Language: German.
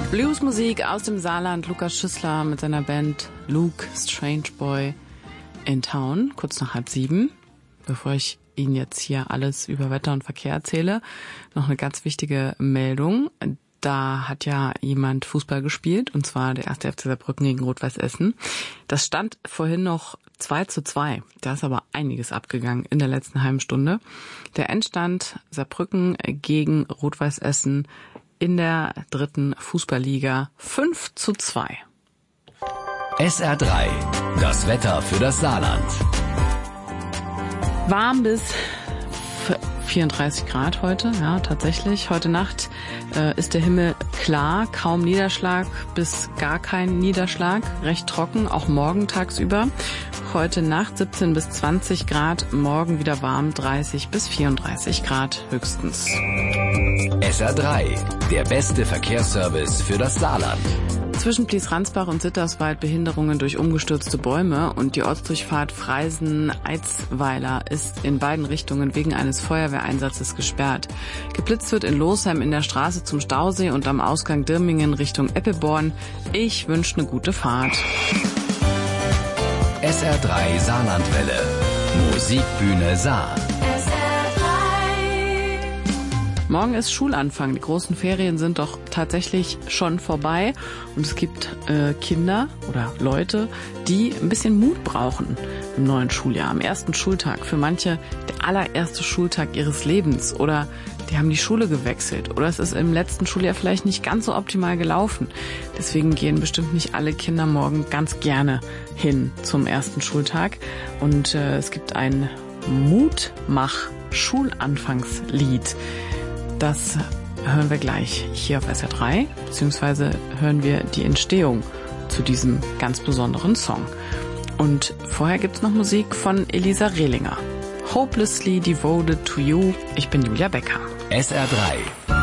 Bluesmusik aus dem Saarland. Lukas Schüssler mit seiner Band Luke Strange Boy in Town, kurz nach 6:30. Bevor ich Ihnen jetzt hier alles über Wetter und Verkehr erzähle, noch eine ganz wichtige Meldung. Da hat ja jemand Fußball gespielt, und zwar der 1. FC Saarbrücken gegen Rot-Weiß Essen. Das stand vorhin noch 2:2. Da ist aber einiges abgegangen in der letzten halben Stunde. Der Endstand Saarbrücken gegen Rot-Weiß Essen in der 3. Fußballliga 5:2. SR3, das Wetter für das Saarland. Warm bis 34 Grad heute, ja, tatsächlich. Heute Nacht ist der Himmel klar, kaum Niederschlag bis gar kein Niederschlag, recht trocken, auch morgen tagsüber. Heute Nacht 17 bis 20 Grad, morgen wieder warm, 30 bis 34 Grad höchstens. SR3, der beste Verkehrsservice für das Saarland. Zwischen Blies-Ransbach und Sitterswald Behinderungen durch umgestürzte Bäume, und die Ortsdurchfahrt Freisen-Eitzweiler ist in beiden Richtungen wegen eines Feuerwehreinsatzes gesperrt. Geblitzt wird in Losheim in der Straße zum Stausee und am Ausgang Dirmingen Richtung Eppeborn. Ich wünsche eine gute Fahrt. SR3 Saarlandwelle. Musikbühne Saar. Morgen ist Schulanfang. Die großen Ferien sind doch tatsächlich schon vorbei. Und es gibt Kinder oder Leute, die ein bisschen Mut brauchen im neuen Schuljahr. Am ersten Schultag. Für manche der allererste Schultag ihres Lebens. Oder die haben die Schule gewechselt. Oder es ist im letzten Schuljahr vielleicht nicht ganz so optimal gelaufen. Deswegen gehen bestimmt nicht alle Kinder morgen ganz gerne hin zum ersten Schultag. Und es gibt ein Mutmach-Schulanfangslied. Das hören wir gleich hier auf SR3, beziehungsweise hören wir die Entstehung zu diesem ganz besonderen Song. Und vorher gibt's noch Musik von Elisa Rehlinger. Hopelessly Devoted to You. Ich bin Julia Becker. SR3.